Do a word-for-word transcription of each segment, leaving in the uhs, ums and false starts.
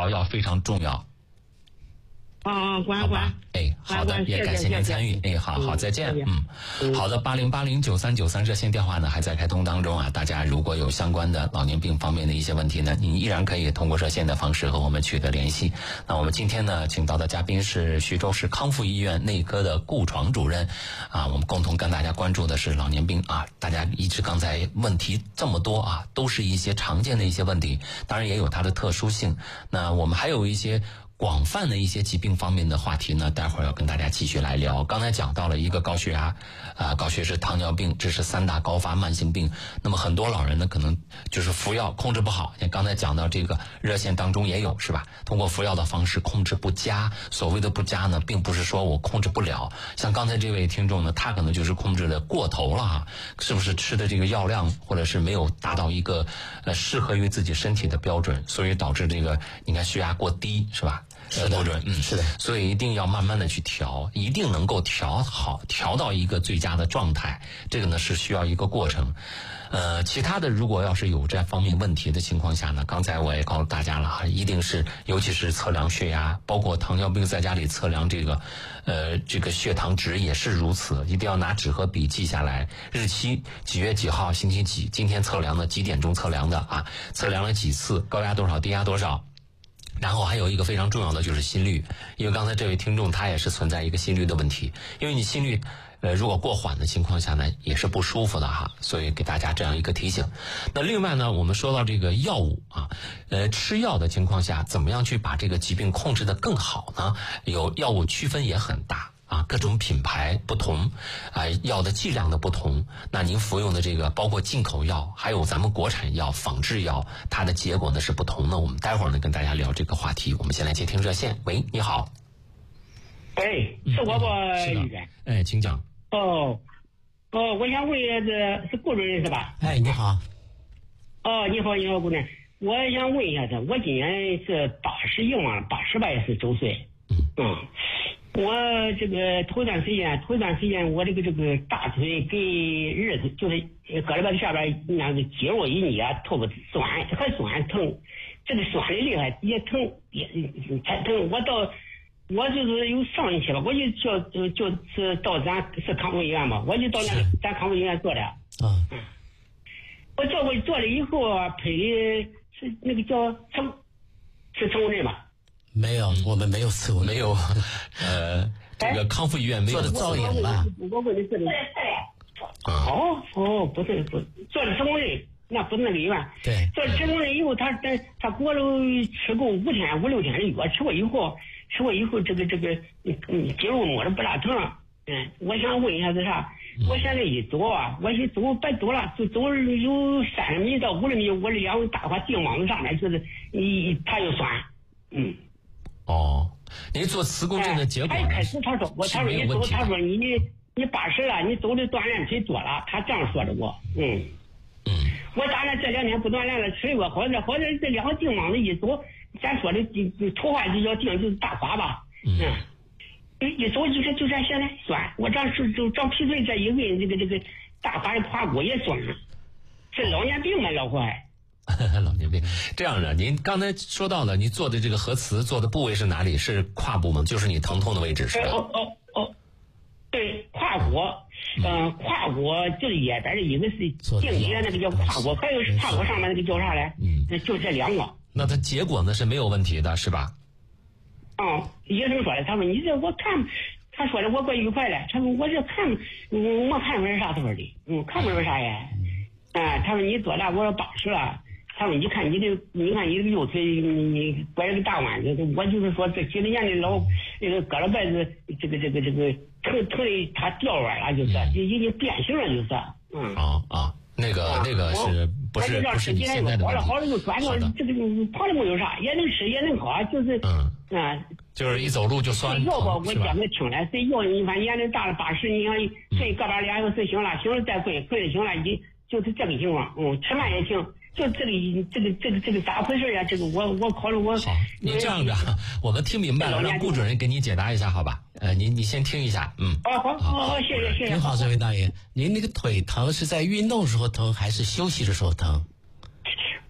调药非常重要。 啊，关关， 哎，好的，也感谢您参与。哎，好好，再见。嗯，好的，八零八零九三九三热线电话呢还在开通当中啊。大家如果有相关的老年病方面的一些问题呢，你依然可以通过热线的方式和我们取得联系。那我们今天呢，请到的嘉宾是徐州市康复医院内科的顾床主任啊。我们共同跟大家关注的是老年病啊。大家一直刚才问题这么多啊，都是一些常见的一些问题，当然也有它的特殊性。那我们还有一些广泛的一些疾病方面的话题呢，待会儿要跟大家继续来聊。刚才讲到了一个高血压，啊、呃，高血脂、糖尿病，这是三大高发慢性病。那么很多老人呢，可能就是服药控制不好，像刚才讲到这个热线当中也有，是吧？通过服药的方式控制不佳，所谓的不佳呢，并不是说我控制不了。像刚才这位听众呢，他可能就是控制的过头了哈，是不是吃的这个药量，或者是没有达到一个呃适合于自己身体的标准，所以导致这个你看血压过低，是吧？ 是的， 准，嗯， 是的， 所以一定要慢慢的去调，一定能够调好，调到一个最佳的状态。这个呢是需要一个过程。呃，其他的如果要是有这方面问题的情况下呢，刚才我也告诉大家了哈，一定是尤其是测量血压，包括糖尿病在家里测量这个呃这个血糖值也是如此，一定要拿纸和笔记下来，日期几月几号星期几，今天测量的几点钟测量的啊，测量了几次，高压多少，低压多少。然后还有一个非常重要的就是心率，因为刚才这位听众他也是存在一个心率的问题，因为你心率呃如果过缓的情况下呢也是不舒服的哈，所以给大家这样一个提醒。那另外呢，我们说到这个药物啊，呃吃药的情况下怎么样去把这个疾病控制得更好呢？有药物区分也很大。啊，各种品牌不同，啊，药的剂量的不同，那您服用的这个包括进口药，还有咱们国产药、仿制药，它的结果呢是不同的。我们待会儿呢跟大家聊这个话题。我们先来接听热线，喂，你好。 哎，是我不？ 是的。哎，请讲。 哦，哦，我想问这是顾主任是吧？ 哎，你好。 哦，你好，你好，顾主任，我想问一下他，我今年是八十一嘛，八十吧也是周岁。嗯。嗯。我这个头一段时间，头一段时间我这个这个大腿跟日子就是胳肋巴下边那个肌肉一捏，头发酸，很酸疼，这个酸的厉害，也疼也才疼。我到我就是有上一期吧，我就叫就就是到咱是康复医院嘛，我就到那个咱康复医院做的。 嗯。 我做过做了以后啊，配的是那个叫成是成功人吧？ 没有，我们没有刺没有，呃，这个康复医院没有造影吧？ 我问的是的。哦哦，不是不做了成功人，那不是那个医院。 对。 做了成功人以后，他他他给我都吃够五天五六天的药，吃过以后，吃过以后，这个这个嗯肌肉摸着不大疼了。嗯，我想问一下子啥？我现在一走啊，我一走别走了，就走有三十米到五十米，我这两个大块腚往子上面就是一它就酸，嗯。 哦，您做磁共振的结果呢？ 他一开始他说我，他说你走，他说你你八十了，你走的锻炼忒多了，他这样说的我，嗯嗯， 我当然这两天不锻炼了，吃一个好点，好点这两个腚往子一走，咱说的土话就叫腚就是大胯吧，嗯，一一走就是就这现在酸，我长是就长皮腿这一问这个这个大胯的胯骨也酸，是老年病吗？老坏。 老年病，这样的，您刚才说到了，你做的这个核磁做的部位是哪里？是胯部吗？就是你疼痛的位置是吧？ 哦哦哦，对，胯骨，嗯、呃，胯骨就是也边的一个是颈里那个叫胯骨，还有胯骨上面那个叫啥嘞？嗯，就这两个。 那它结果呢是没有问题的，是吧？ 嗯，医生说的，他说你这我看，他说的我怪愉快的，他说我这看，嗯，我看不出啥头的，嗯，看不出啥呀，啊，他说你多大？我说八十了。他说：“你看你这，你看你这个右腿，你你拐了个大弯子。我就是说，这几十年的老那个胳肋把子，这个这个这个疼疼的，它掉弯了，就是已经变形了，就是。嗯。 啊啊，那个那个是不是不是你现在的问题？ 好了又转到这个跑了没有啥，也能吃也能喝，就是嗯啊， 就是一走路就酸疼， 要不我是吧？ 讲的听了，谁要你反正年龄大了八十，你看睡个把俩小时行了，行了再睡，睡了行了，你就是这个情况。嗯，吃饭也行。”就这个这个这个这个咋回事呀、啊？这个我我考虑我好，您这样的，我们听明白了，让顾主任给你解答一下，好吧？呃，您你先听一下，嗯。 哦，好，好，好，谢谢，谢谢。 您好，这位大爷，您那个腿疼是在运动时候疼，还是休息的时候疼？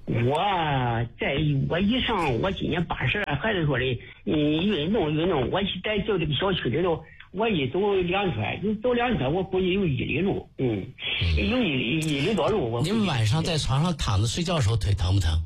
我在我一上我今年八十了，还是说的嗯运动运动，我在就这个小区里头，我一走两圈，就走两圈，我估计有一里路，嗯，有一里一里多路。我你们晚上在床上躺着睡觉的时候腿疼不疼？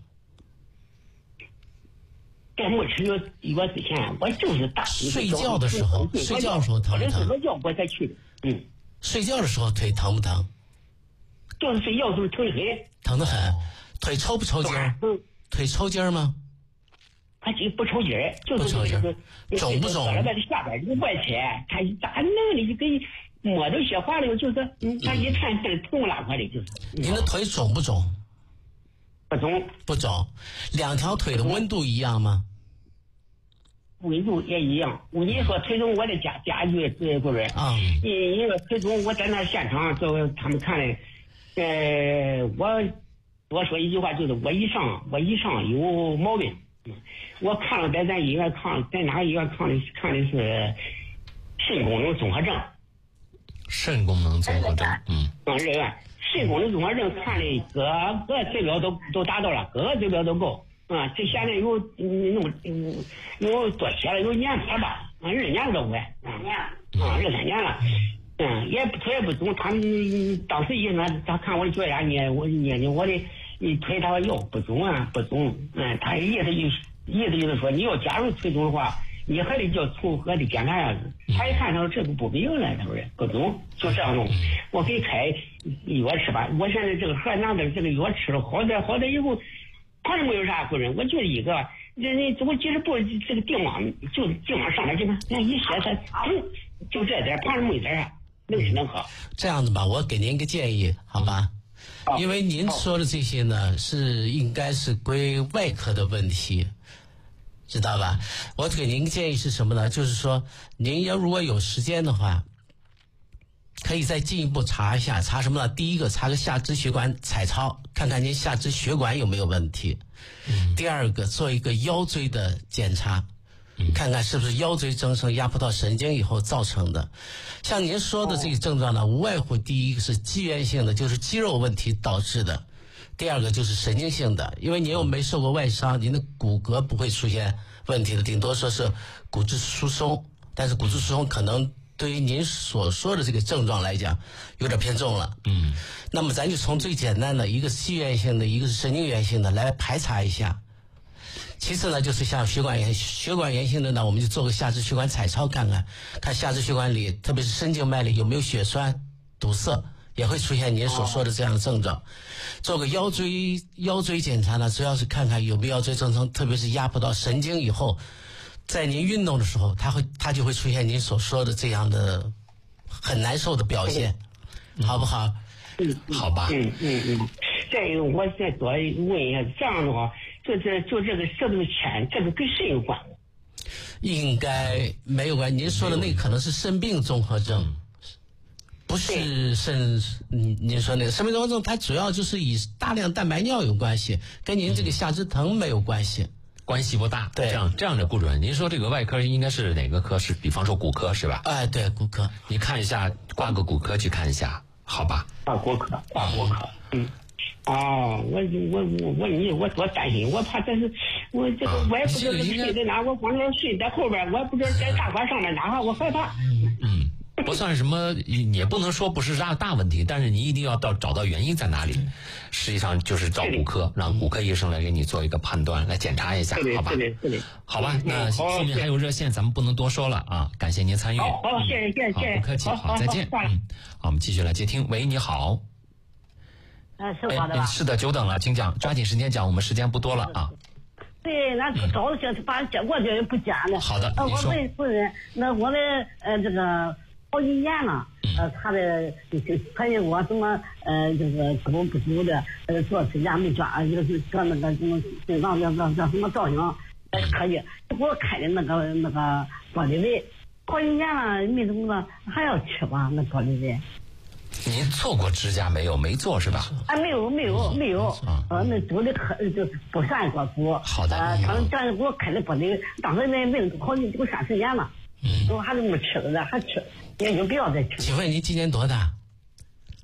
在没吃药药之前，我就是打睡觉的时候，睡觉的时候疼不疼？ 睡觉我才去的，嗯。 睡觉的时候腿疼不疼？ 就是睡觉时候疼得很。 疼得很，腿抽不抽筋儿？ 嗯。 腿抽筋儿吗？ 他就不抽筋儿，就是这个肿不肿？ 搁在下边这个外切，他咋弄的就给摸着血滑了，就是嗯，他一看这疼拉块的，就是。 您的腿肿不肿？ 不肿。 不肿。两条腿的温度一样吗？ 温度也一样。我跟你说，腿中我的家家具这个人啊，因因为腿中我在那现场做他们看的，呃，我我说一句话就是，我一上我一上有毛病，我看了在咱医院看，在哪个医院看的看的是肾功能综合症。 肾功能综合症，嗯， 啊，医院肾功能综合症看的各个指标都都达到了，各个指标都够。啊，这现在有嗯那么嗯有多些了，有年多吧，啊，二年了都快，啊啊二三年了，嗯，也不腿也不肿，他们当时医生他看我的脚丫捏我捏捏我的一腿，他说哟不肿啊不肿，嗯，他意思就意思就是说你要假如腿肿的话，你还得叫从核的检查样子，他一看他说这个不病了，他说不肿，就这样弄，我给开药吃吧，我现在这个河南的这个药吃了好点好点以后。反正没有啥夫人，我就一个，人家我几十步这个腚往就腚往上面去嘛，那一歇它，嗯，就这点，旁边没点啊，能吃能喝。 这样子吧，我给您一个建议，好吧？哦、因为您说的这些呢，是应该是归外科的问题，知道吧？我给您一个建议是什么呢？就是说，您要如果有时间的话。可以再进一步查一下，查什么呢？第一个，查个下肢血管彩超，看看您下肢血管有没有问题。嗯、第二个，做一个腰椎的检查，嗯、看看是不是腰椎增生压迫到神经以后造成的。像您说的这个症状呢，无外乎第一个是肌源性的，就是肌肉问题导致的；第二个就是神经性的，因为您又没受过外伤，您的骨骼不会出现问题的，顶多说是骨质疏松，但是骨质疏松可能。对于您所说的这个症状来讲，有点偏重了。嗯，那么咱就从最简单的一个是肌源性的，一个是神经源性的来排查一下。其次呢，就是像血管炎、血管炎性的呢，我们就做个下肢血管彩超看看，看下肢血管里，特别是深静脉里有没有血栓堵塞，也会出现您所说的这样的症状。做个腰椎腰椎检查呢，主要是看看有没有腰椎增生，特别是压迫到神经以后。在您运动的时候，它会它就会出现您所说的这样的很难受的表现，嗯、好不好？ 嗯， 好吧。 嗯嗯嗯。再一个，我再多问一下，这样的话，就这就这个是不是铅，这个跟肾有关吗？ 应该没有关。您说的那个可能是肾病综合症，不是肾。您您说那个肾病综合症，它主要就是以大量蛋白尿有关系，跟您这个下肢疼没有关系。 关系不大， 对， 这样这样的顾主任，您说这个外科应该是哪个科？是比方说骨科是吧？ 哎，对，骨科， 你看一下，挂个骨科去看一下，好吧？ 挂骨科，挂骨科，嗯，哦，我我我我你我多担心，我怕这是我这个、啊、我也不知道这睡在哪，我光知道睡在后边，我也不知道在大块上面哪哈，我害怕。 嗯嗯。不算什么，也不能说不是大大问题，但是你一定要到找到原因在哪里。实际上就是找骨科，让骨科医生来给你做一个判断，来检查一下，好吧？好吧，那后面还有热线，咱们不能多说了啊！感谢您参与。 好，好，谢谢，谢谢， 好，不客气，好，再见。嗯，好，我们继续来接听。喂，你好。 哎，是我的吧？ 是的，久等了，请讲，抓紧时间讲，我们时间不多了啊。 对，那早就把结果就不讲了。 好的， 呃，我问夫人，那我的呃这个。好几年了，呃，他的可以我怎么呃这个吃不不足的，呃做指甲没抓，一个是做那个什么心脏叫叫叫什么造型，呃可以，给我开的那个那个玻璃胃，好几年了没怎么还要吃吧那玻璃胃。 您做过指甲没有？没做是吧？ 啊，没有没有没有，呃，那做的可就不算做足。 好的。 呃，他们这样给我开的玻璃，当时那胃好几有三十年了，嗯，我还是没吃的，还吃。也就不要再吃。 请问您今年多大？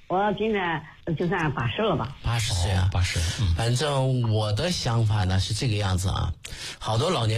我今年就算八十了吧。 八十岁啊， 八十。 反正我的想法呢是这个样子啊，好多老年